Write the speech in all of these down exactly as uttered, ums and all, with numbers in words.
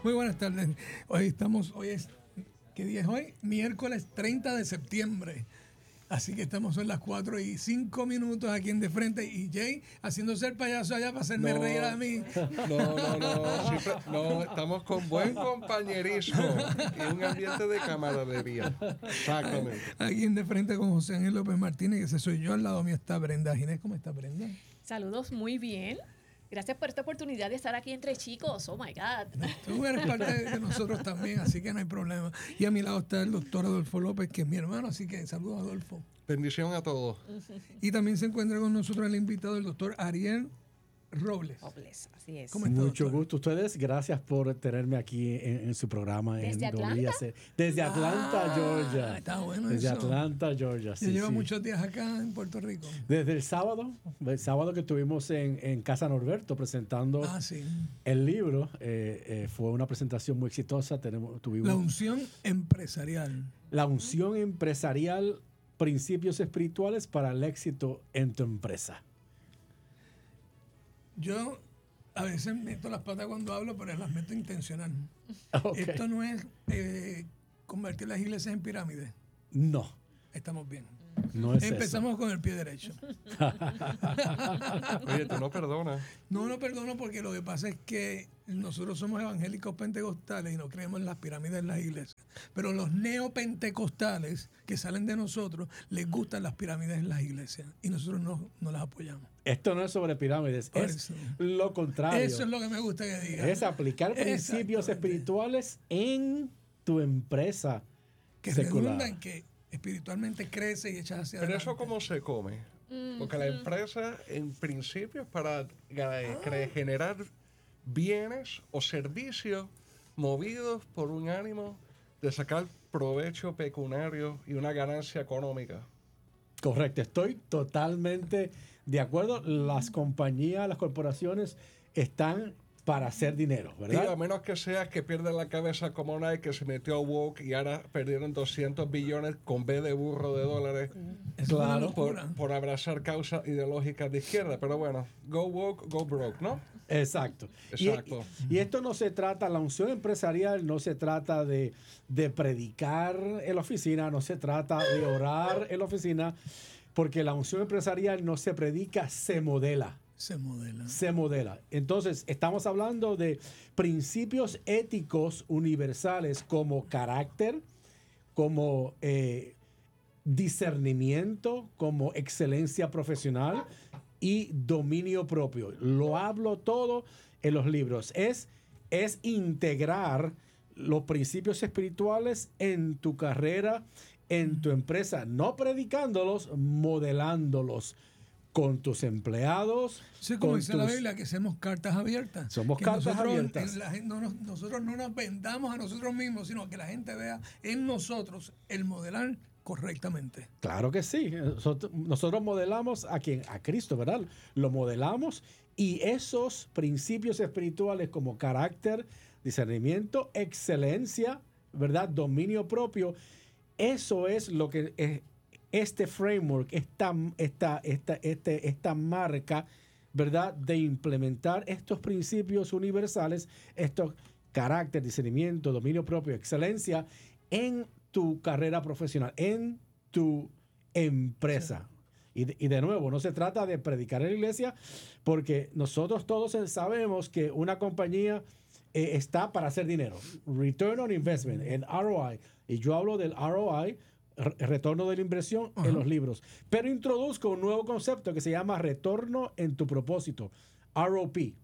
Muy buenas tardes. Hoy estamos, hoy es, ¿qué día es hoy? Miércoles treinta de septiembre. Así que estamos en las cuatro y cinco minutos aquí en De Frente. Y Jay haciéndose el payaso allá para hacerme no, reír a mí. No, no, no, siempre, no. Estamos con buen compañerismo y un ambiente de camaradería. Exactamente. Aquí en De Frente con José Ángel López Martínez, que ese soy yo. Al lado mío está Brenda Ginés. ¿Cómo está Brenda? Saludos, muy bien. Gracias por esta oportunidad de estar aquí entre chicos. Oh, my God. Tú eres parte de nosotros también, así que no hay problema. Y a mi lado está el doctor Adolfo López, que es mi hermano, así que saludos, Adolfo. Bendición a todos. Y también se encuentra con nosotros el invitado, el doctor Ariel Robles. Robles, así es. ¿Cómo está, Mucho doctor? gusto. Ustedes, gracias por tenerme aquí en, en su programa. ¿Desde en Atlanta? Desde Atlanta, Ah, Georgia. está bueno Desde eso. Atlanta, Georgia. Ya Sí, lleva sí. muchos días acá en Puerto Rico. Desde el sábado, el sábado que estuvimos en, en Casa Norberto presentando Ah, sí. el libro, eh, eh, fue una presentación muy exitosa. Tenemos, tuvimos La unción empresarial. la unción empresarial, principios espirituales para el éxito en tu empresa. Yo a veces meto las patas cuando hablo, pero las meto intencional. Ok. Esto no es eh, convertir las iglesias en pirámides. No, Estamos bien. no es Empezamos con el pie derecho. Oye, tú no perdonas. No lo perdono porque lo que pasa es que nosotros somos evangélicos pentecostales y no creemos en las pirámides en las iglesias. Pero los neopentecostales que salen de nosotros les gustan las pirámides en las iglesias y nosotros no, no las apoyamos. Esto no es sobre pirámides, Por es eso. lo contrario. Eso es lo que me gusta que digan. Es aplicar principios Exactamente. espirituales en tu empresa Que secular. redundan, que espiritualmente crece y echas hacia Pero adelante. eso cómo se come. Porque la empresa, en principio, es para eh, cre- generar bienes o servicios movidos por un ánimo de sacar provecho pecuniario y una ganancia económica. Correcto, estoy totalmente de acuerdo. Las compañías, las corporaciones están para hacer dinero, Y a ¿verdad? menos que sea que pierdan la cabeza como Nike, que se metió a woke y ahora perdieron doscientos billones con B de burro de dólares Es una Claro. por, locura. por abrazar causas ideológicas de izquierda. Pero bueno, go woke, go broke, ¿no? Exacto. Y- Exacto. Y, y esto no se trata, la unción empresarial no se trata de, de predicar en la oficina, no se trata de orar en la oficina, porque la unción empresarial no se predica, se modela. Se modela. Se modela. Entonces, estamos hablando de principios éticos universales como carácter, como eh, discernimiento, como excelencia profesional y dominio propio. Lo hablo todo en los libros. Es, es integrar los principios espirituales en tu carrera, en tu empresa, no predicándolos, modelándolos con tus empleados. Sí, como con dice la tus- Biblia, que seamos cartas abiertas. Somos Que cartas nosotros, abiertas. en la gen- no nos- nosotros no nos vendamos a nosotros mismos, sino que la gente vea en nosotros el modelar correctamente. Claro que sí. Nosotros, nosotros modelamos a quien, a Cristo, ¿verdad? Lo modelamos y esos principios espirituales como carácter, discernimiento, excelencia, ¿verdad? Dominio propio. Eso es lo que es este framework, esta, esta, esta, este, esta marca, ¿verdad? De implementar estos principios universales, estos carácter, discernimiento, dominio propio, excelencia en tu carrera profesional, en tu empresa. Y de, y de nuevo, no se trata de predicar en la iglesia, porque nosotros todos sabemos que una compañía eh, está para hacer dinero. Return on Investment, en R O I. Y yo hablo del R O I, re- retorno de la inversión, Ajá. en los libros. Pero introduzco un nuevo concepto que se llama retorno en tu propósito. R O P,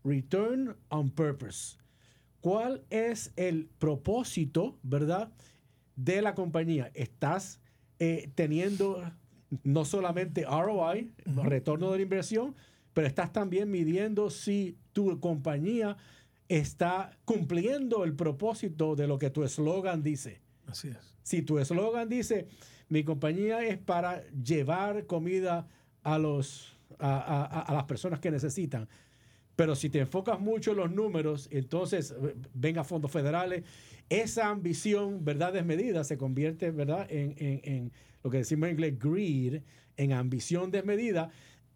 Return on Purpose. ¿Cuál es el propósito, verdad, de la compañía? Estás eh, teniendo no solamente R O I, uh-huh. retorno de la inversión, pero estás también midiendo si tu compañía está cumpliendo el propósito de lo que tu eslogan dice. Así es. Si tu eslogan dice, mi compañía es para llevar comida a, los, a, a, a las personas que necesitan, pero si te enfocas mucho en los números, entonces ven a fondos federales, esa ambición, verdad, desmedida, se convierte, verdad, en, en, en lo que decimos en inglés greed, en ambición desmedida,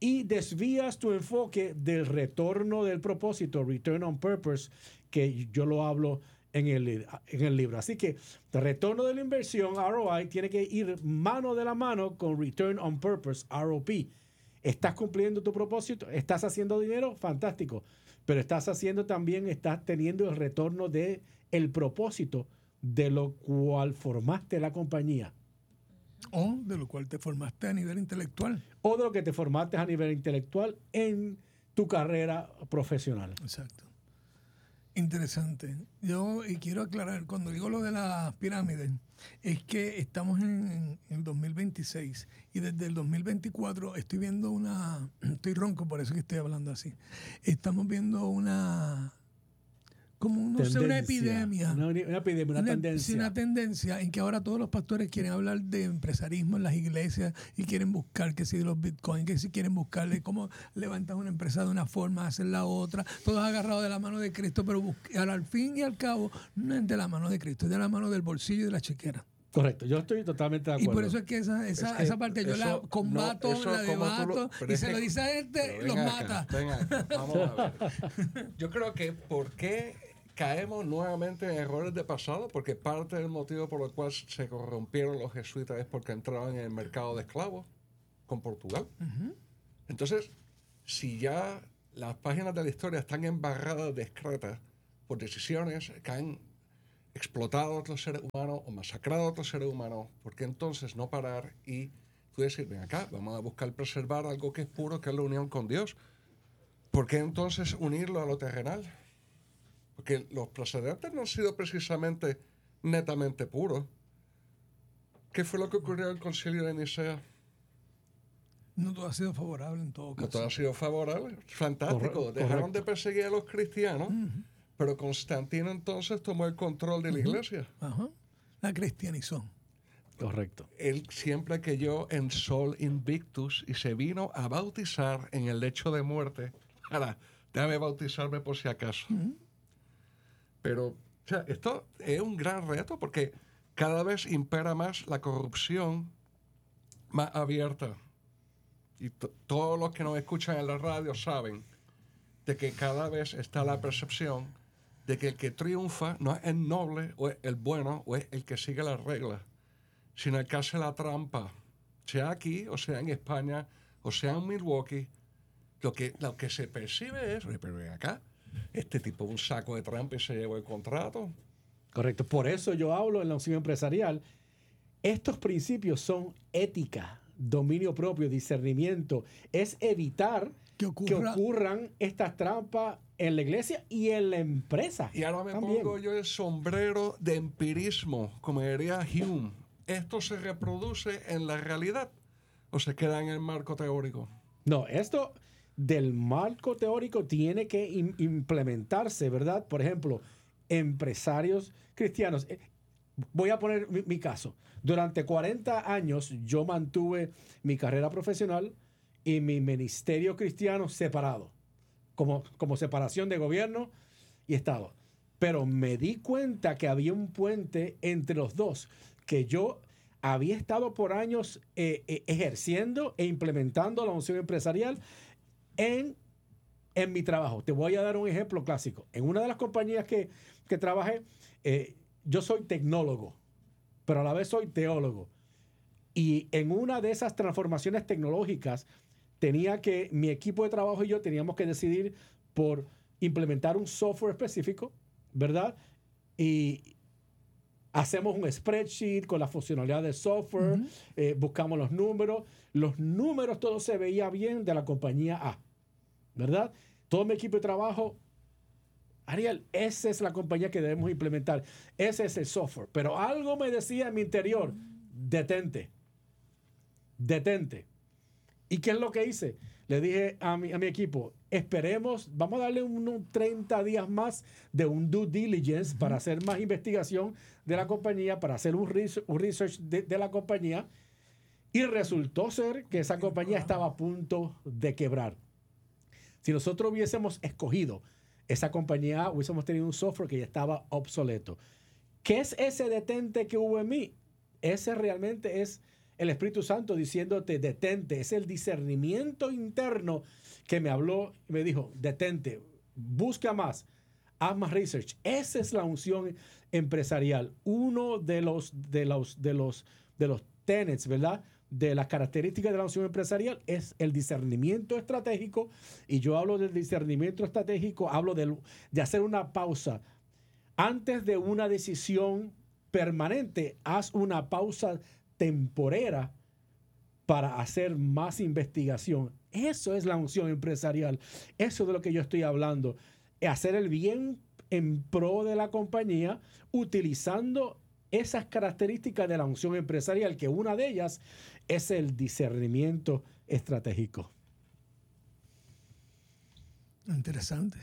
y desvías tu enfoque del retorno del propósito, return on purpose, que yo lo hablo en el, en el libro. Así que el retorno de la inversión, R O I, tiene que ir mano de la mano con return on purpose, R O P. ¿Estás cumpliendo tu propósito? ¿Estás haciendo dinero? Fantástico. Pero estás haciendo también, estás teniendo el retorno de el propósito de lo cual formaste la compañía. O de lo cual te formaste a nivel intelectual. O de lo que te formaste a nivel intelectual en tu carrera profesional. Exacto. Interesante. Yo y quiero aclarar, cuando digo lo de las pirámides, es que estamos en, en el dos mil veintiséis y desde el dos mil veinticuatro estoy viendo una, estoy ronco, por eso que estoy hablando así, estamos viendo una, como no sé, una epidemia. Una, una epidemia, una, una tendencia. Sí, una tendencia en que ahora todos los pastores quieren hablar de empresarismo en las iglesias y quieren buscar que si los bitcoins, que si quieren buscarle cómo levantan una empresa de una forma, hacen la otra, todos agarrados de la mano de Cristo, pero buscar, al fin y al cabo no es de la mano de Cristo, es de la mano del bolsillo y de la chequera. Correcto, yo estoy totalmente de acuerdo. Y por eso es que esa, esa, Es que esa parte yo eso, la combato, no, eso la como tú lo- debato, pero y es se que- lo dice a este, Pero los ven mata. acá, ven acá, vamos a ver. Yo creo que ¿por qué caemos nuevamente en errores de pasado? Porque parte del motivo por el cual se corrompieron los jesuitas es porque entraban en el mercado de esclavos con Portugal. Entonces, si ya las páginas de la historia están embarradas de excretas por decisiones que han explotado a otros seres humanos o masacrado a otros seres humanos, ¿por qué entonces no parar y tú decir, ven acá, vamos a buscar preservar algo que es puro, que es la unión con Dios? ¿Por qué entonces unirlo a lo terrenal? Porque los precedentes no han sido precisamente netamente puros. ¿Qué fue lo que ocurrió en el concilio de Nicea? No todo ha sido favorable en todo caso. No todo ha sido favorable. Fantástico. Corre- Dejaron correcto. de perseguir a los cristianos, pero Constantino entonces tomó el control de la iglesia. Ajá. La cristianizó. Correcto. Él siempre creyó en Sol Invictus y se vino a bautizar en el lecho de muerte. Ahora, déjame bautizarme por si acaso. Pero, o sea, esto es un gran reto porque cada vez impera más la corrupción más abierta. Y to- todos los que nos escuchan en la radio saben de que cada vez está la percepción de que el que triunfa no es el noble o es el bueno o es el que sigue las reglas, sino el que hace la trampa, sea aquí o sea en España o sea en Milwaukee. Lo que, lo que se percibe es, "Oye, pero ven acá, este tipo es un saco de trampa y se llevó el contrato". Correcto. Por eso yo hablo en la unción empresarial. Estos principios son ética, dominio propio, discernimiento. Es evitar Que que ocurra- ocurran estas trampas en la iglesia y en la empresa. Y ahora me también. pongo yo el sombrero de empirismo, como diría Hume. ¿Esto se reproduce en la realidad o se queda en el marco teórico? No, esto del marco teórico tiene que im- implementarse, ¿verdad? Por ejemplo, empresarios cristianos. Eh, Voy a poner mi, mi caso. Durante cuarenta años yo mantuve mi carrera profesional y mi ministerio cristiano separado, como, como separación de gobierno y Estado. Pero me di cuenta que había un puente entre los dos, que yo había estado por años eh, eh, ejerciendo e implementando la unción empresarial en, en mi trabajo. Te voy a dar un ejemplo clásico. En una de las compañías que, que trabajé, eh, yo soy tecnólogo, pero a la vez soy teólogo. Y en una de esas transformaciones tecnológicas, tenía que, mi equipo de trabajo y yo teníamos que decidir por implementar un software específico, ¿verdad? Y hacemos un spreadsheet con la funcionalidad del software, Ujú. eh, buscamos los números. Los números, todo se veía bien de la compañía A, ¿verdad? Todo mi equipo de trabajo, Ariel, esa es la compañía que debemos implementar. Ese es el software. Pero algo me decía en mi interior, detente, detente. ¿Y qué es lo que hice? Le dije a mi, a mi equipo, esperemos, vamos a darle unos treinta días más de un due diligence para hacer más investigación de la compañía, para hacer un research, un research de, de la compañía. Y resultó ser que esa compañía estaba a punto de quebrar. Si nosotros hubiésemos escogido esa compañía, hubiésemos tenido un software que ya estaba obsoleto. ¿Qué es ese detente que hubo en mí? Ese realmente es el Espíritu Santo diciéndote detente. Es el discernimiento interno que me habló y me dijo detente, busca más, haz más research. Esa es la unción empresarial. Uno de los, de los, de los, de los tenets, ¿verdad?, de las características de la unción empresarial es el discernimiento estratégico. Y yo hablo del discernimiento estratégico, hablo de, de hacer una pausa. Antes de una decisión permanente, haz una pausa temporera para hacer más investigación. Eso es la unción empresarial. Eso es de lo que yo estoy hablando. Hacer el bien en pro de la compañía utilizando esas características de la unción empresarial, que una de ellas es el discernimiento estratégico. Interesante.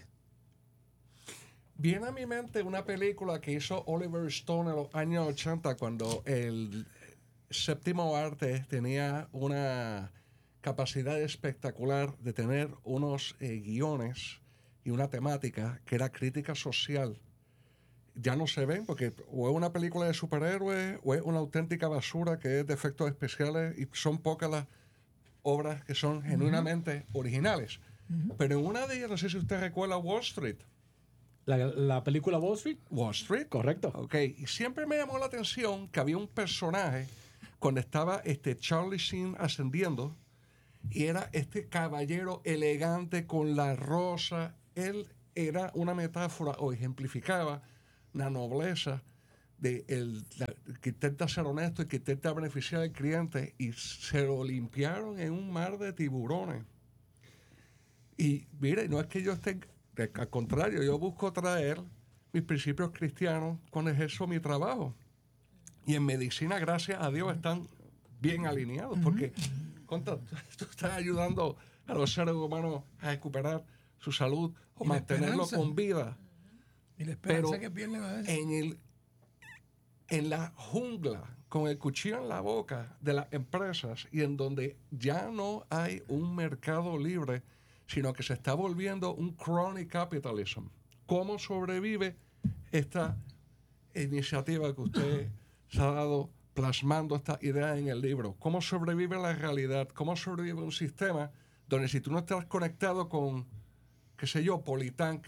Viene a mi mente una película que hizo Oliver Stone en los años ochenta, cuando el séptimo arte tenía una capacidad espectacular de tener unos eh, guiones y una temática que era crítica social. Ya no se ven porque o es una película de superhéroes o es una auténtica basura que es de efectos especiales, y son pocas las obras que son genuinamente uh-huh. originales. Uh-huh. Pero en una de ellas, no sé si usted recuerda Wall Street. ¿La, la película Wall Street? Wall Street. Correcto. Ok, y siempre me llamó la atención que había un personaje cuando estaba este Charlie Sheen ascendiendo, y era este caballero elegante con la rosa. Él era una metáfora o ejemplificaba la nobleza de el, la, que intenta ser honesto y que intenta beneficiar al cliente, y se lo limpiaron en un mar de tiburones. Y mire, no es que yo esté, al contrario, yo busco traer mis principios cristianos cuando ejerzo mi trabajo. Y en medicina, gracias a Dios, están bien alineados, porque contra, tú estás ayudando a los seres humanos a recuperar su salud o mantenerlo con vida. Y la esperanza Pero que pierden a veces. En, el, en la jungla, con el cuchillo en la boca de las empresas, y en donde ya no hay un mercado libre, sino que se está volviendo un crony capitalism. ¿Cómo sobrevive esta iniciativa que usted se ha dado plasmando esta idea en el libro? ¿Cómo sobrevive la realidad? ¿Cómo sobrevive un sistema donde si tú no estás conectado con, qué sé yo, Politank,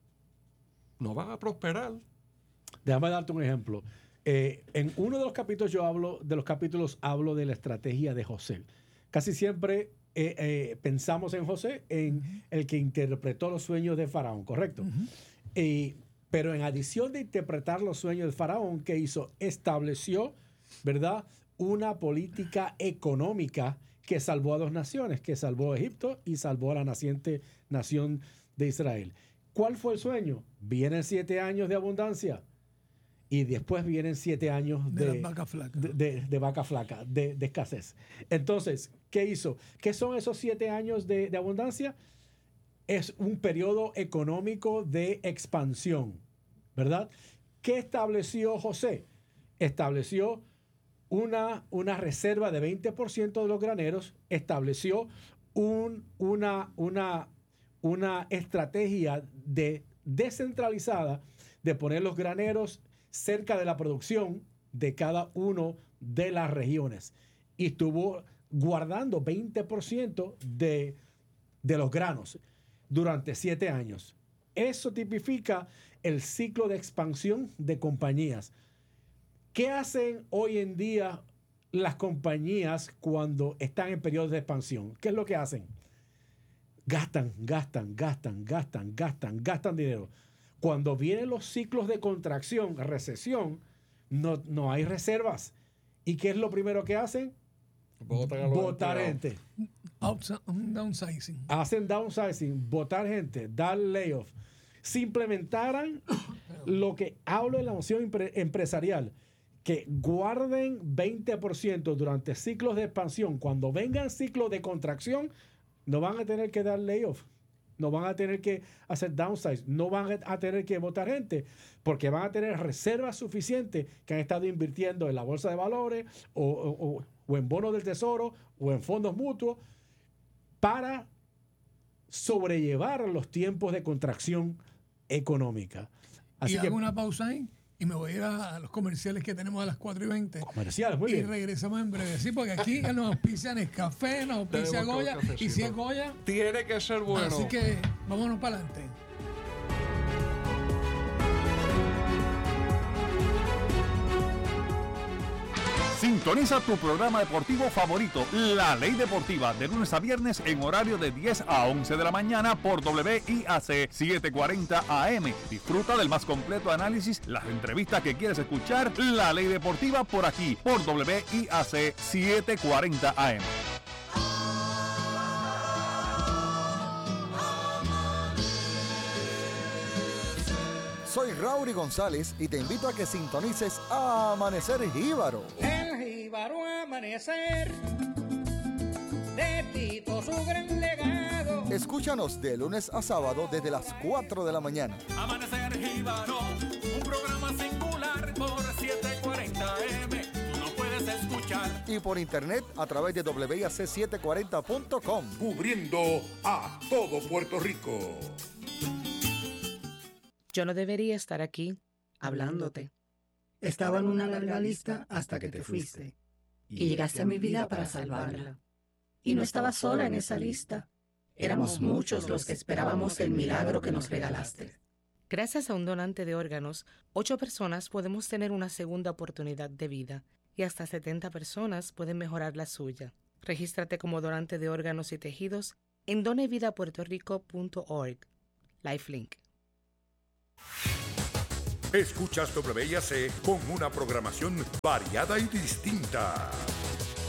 no vas a prosperar? Déjame darte un ejemplo. Eh, en uno de los capítulos yo hablo, de los capítulos hablo de la estrategia de José. Casi siempre eh, eh, pensamos en José, en uh-huh. el que interpretó los sueños de Faraón, ¿correcto? Uh-huh. Eh, pero en adición de interpretar los sueños de Faraón, ¿qué hizo? Estableció, ¿verdad?, una política económica que salvó a dos naciones, que salvó a Egipto y salvó a la naciente nación de Israel. ¿Cuál fue el sueño? Vienen siete años de abundancia y después vienen siete años de, de vaca flaca, de, de, de, vaca flaca, de, de escasez. Entonces, ¿qué hizo? ¿Qué son esos siete años de, de abundancia? Es un periodo económico de expansión, ¿verdad? ¿Qué estableció José? Estableció una, una reserva de veinte por ciento de los graneros, estableció un, una... una una estrategia de descentralizada de poner los graneros cerca de la producción de cada uno de las regiones, y estuvo guardando veinte por ciento de, de los granos durante siete años. Eso tipifica el ciclo de expansión de compañías. ¿Qué hacen hoy en día las compañías cuando están en periodos de expansión? ¿Qué es lo que hacen? Gastan, gastan, gastan, gastan, gastan, gastan dinero. Cuando vienen los ciclos de contracción, recesión, no, no hay reservas. ¿Y qué es lo primero que hacen? Botar gente. Downsizing. Hacen downsizing, botar gente, dar layoff. Si implementaran lo que hablo de la noción empresarial, que guarden veinte por ciento durante ciclos de expansión, cuando vengan ciclos de contracción, no van a tener que dar layoff, no van a tener que hacer downsize, no van a tener que votar gente, porque van a tener reservas suficientes que han estado invirtiendo en la bolsa de valores o, o, o en bonos del tesoro o en fondos mutuos para sobrellevar los tiempos de contracción económica. Así y que, hago una pausa ahí. y me voy a ir a los comerciales que tenemos a las cuatro y veinte. Comerciales, muy y bien. regresamos en breve. Sí, porque aquí nos auspician Nescafé, nos auspicia Tenemos Goya. cafecito. Y si es Goya, Tiene que ser bueno. así que vámonos para adelante. Sintoniza tu programa deportivo favorito, La Ley Deportiva, de lunes a viernes en horario de diez a once de la mañana por W I A C setecientos cuarenta A M. Disfruta del más completo análisis, las entrevistas que quieres escuchar, La Ley Deportiva por aquí, por W I A C setecientos cuarenta A M. Soy Raury González y te invito a que sintonices a Amanecer Jíbaro. El jíbaro amanecer, de Tito su gran legado. Escúchanos de lunes a sábado desde las cuatro de la mañana. Amanecer Jíbaro, un programa singular por setecientos cuarenta A M. Tú no puedes escuchar. Y por internet a través de W I A C setecientos cuarenta punto com. Cubriendo a todo Puerto Rico. Yo no debería estar aquí hablándote. Estaba en una larga lista hasta que te fuiste. Y llegaste a mi vida para salvarla. Y no estaba sola en esa lista. Éramos muchos los que esperábamos el milagro que nos regalaste. Gracias a un donante de órganos, ocho personas podemos tener una segunda oportunidad de vida y hasta setenta personas pueden mejorar la suya. Regístrate como donante de órganos y tejidos en done vida puerto rico punto org. Lifelink. Escuchas W I A C con una programación variada y distinta.